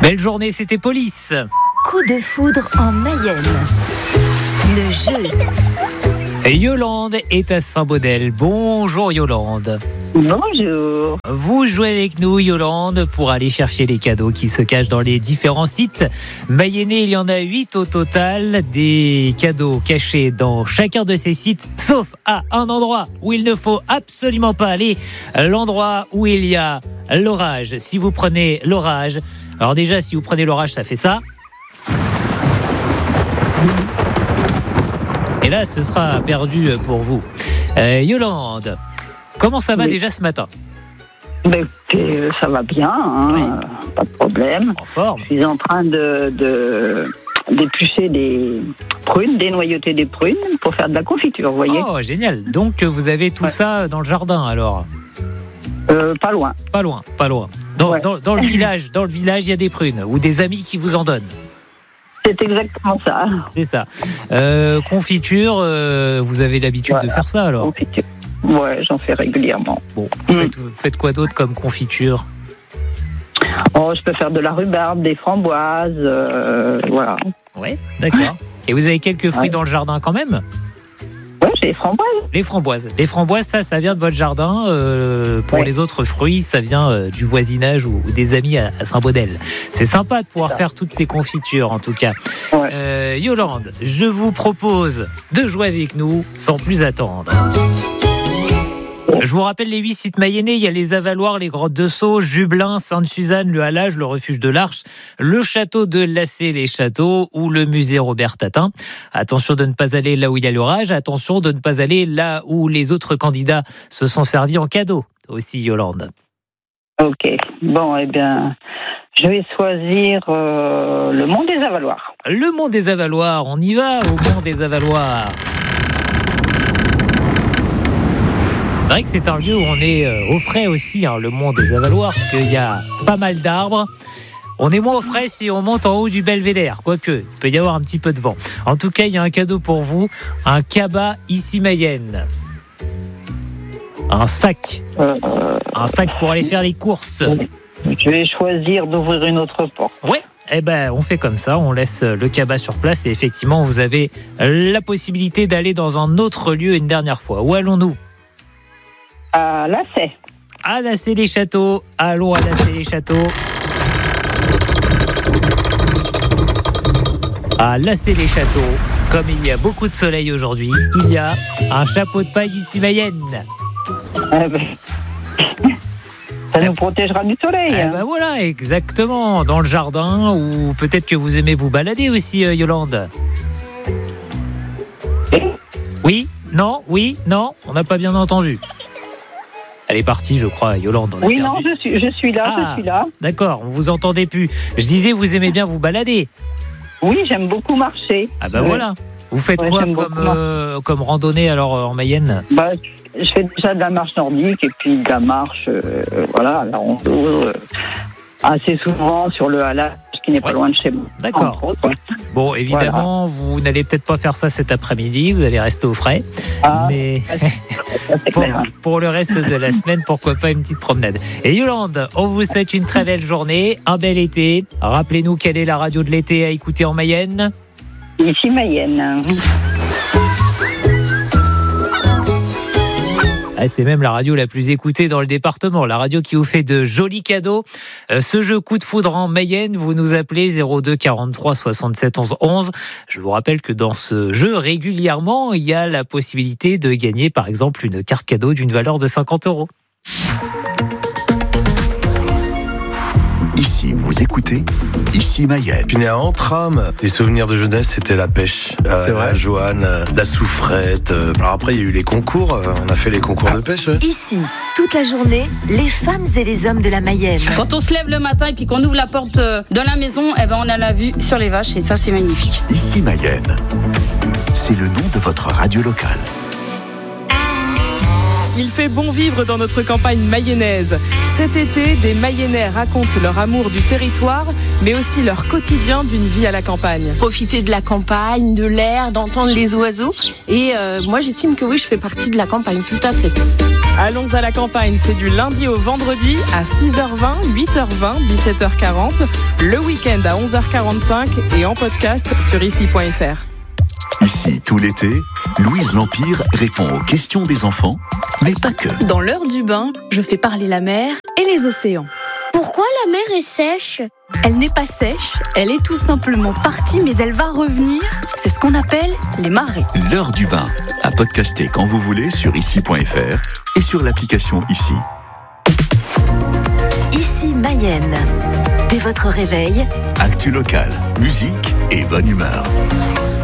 Belle journée, c'était Police. Coup de foudre en Mayenne. Le jeu. Yolande est à Saint-Baudel. Bonjour Yolande. Bonjour. Vous jouez avec nous Yolande pour aller chercher les cadeaux qui se cachent dans les différents sites mayennais. Il y en a 8 au total, des cadeaux cachés dans chacun de ces sites, sauf à un endroit où il ne faut absolument pas aller, l'endroit où il y a l'orage. Si vous prenez l'orage, alors déjà si vous prenez l'orage ça fait ça. Et là, ce sera perdu pour vous. Yolande, comment ça va déjà ce matin ? Ben, écoutez, ça va bien, pas de problème. En forme. Je suis en train d'éplucher des prunes, dénoyauter des prunes pour faire de la confiture, vous voyez. Oh, génial. Donc, vous avez tout ça dans le jardin, alors ? Pas loin. Pas loin. Dans le village, il y a des prunes ou des amis qui vous en donnent. C'est exactement ça. C'est ça. Confiture, vous avez l'habitude de faire ça alors ? Confiture. Ouais, j'en fais régulièrement. Bon, vous faites quoi d'autre comme confiture ? Oh, je peux faire de la rhubarbe, des framboises, voilà. Ouais, d'accord. Et vous avez quelques fruits dans le jardin quand même ? Ouais, j'ai les framboises. Les framboises, ça vient de votre jardin. Pour les autres fruits, ça vient du voisinage ou des amis à Saint-Baudel. C'est sympa de pouvoir faire toutes ces confitures, en tout cas. Ouais. Yolande, je vous propose de jouer avec nous sans plus attendre. Je vous rappelle les 8 sites mayennais. Il y a les Avaloirs, les Grottes de Sceaux, Jubelin, Sainte-Suzanne, le Halage, le Refuge de l'Arche, le Château de Lassay-les-Châteaux ou le musée Robert Tatin. Attention de ne pas aller là où il y a l'orage. Attention de ne pas aller là où les autres candidats se sont servis en cadeau. Aussi, Yolande. Ok. Bon, eh bien, je vais choisir le Mont des Avaloirs. Le Mont des Avaloirs. On y va au Mont des Avaloirs. C'est vrai que c'est un lieu où on est au frais aussi, le Mont des Avaloirs, parce qu'il y a pas mal d'arbres. On est moins au frais si on monte en haut du belvédère, quoique, il peut y avoir un petit peu de vent. En tout cas, il y a un cadeau pour vous, un cabas ici Mayenne. Un sac. Un sac pour aller faire les courses. Je vais choisir d'ouvrir une autre porte. Ouais. Eh ben, on fait comme ça, on laisse le cabas sur place et effectivement, vous avez la possibilité d'aller dans un autre lieu une dernière fois. Où allons-nous ? À Lassay. À Lassay-les-Châteaux. Allons à Lassay-les-Châteaux. À Lassay-les-Châteaux. Comme il y a beaucoup de soleil aujourd'hui, il y a un chapeau de paille ici Mayenne. Ça nous protégera du soleil. Ben voilà, exactement. Dans le jardin, ou peut-être que vous aimez vous balader aussi, Yolande. Oui, non, on n'a pas bien entendu. Elle est partie, je crois, Yolande. Oui, non, je suis là, D'accord, on vous entendait plus. Je disais, vous aimez bien vous balader. Oui, j'aime beaucoup marcher. Ah ben voilà. Vous faites quoi comme randonnée alors en Mayenne ? Je fais déjà de la marche nordique et puis de la marche, la rando, assez souvent sur le Halage qui n'est pas loin de chez moi. D'accord. Bon, évidemment, vous n'allez peut-être pas faire ça cet après-midi, vous allez rester au frais. Mais pour le reste de la semaine, pourquoi pas une petite promenade. Et Yolande, on vous souhaite une très belle journée, un bel été. Rappelez-nous quelle est la radio de l'été à écouter en Mayenne ? Ici Mayenne. C'est même la radio la plus écoutée dans le département, la radio qui vous fait de jolis cadeaux. Ce jeu Coup de foudre en Mayenne, vous nous appelez 02 43 67 11 11. Je vous rappelle que dans ce jeu, régulièrement, il y a la possibilité de gagner par exemple une carte cadeau d'une valeur de 50 €. Ici, vous écoutez Ici Mayenne. Je suis né à Antram. Les souvenirs de jeunesse, c'était la pêche, la Joanne, la souffrette. Alors après, il y a eu les concours. On a fait les concours de pêche. Ici, toute la journée, les femmes et les hommes de la Mayenne. Quand on se lève le matin et puis qu'on ouvre la porte de la maison, on a la vue sur les vaches et ça, c'est magnifique. Ici Mayenne, c'est le nom de votre radio locale. Il fait bon vivre dans notre campagne mayonnaise. Cet été, des Mayennais racontent leur amour du territoire, mais aussi leur quotidien d'une vie à la campagne. Profiter de la campagne, de l'air, d'entendre les oiseaux. Et moi, j'estime que oui, je fais partie de la campagne, tout à fait. Allons à la campagne, c'est du lundi au vendredi à 6h20, 8h20, 17h40, le week-end à 11h45 et en podcast sur ici.fr. Ici, tout l'été, Louise L'Empire répond aux questions des enfants, mais pas que. Dans l'heure du bain, je fais parler la mer et les océans. Pourquoi la mer est sèche ? Elle n'est pas sèche, elle est tout simplement partie, mais elle va revenir. C'est ce qu'on appelle les marées. L'heure du bain, à podcaster quand vous voulez sur ici.fr et sur l'application Ici. Ici Mayenne. Dès votre réveil, Actu locale, musique et bonne humeur.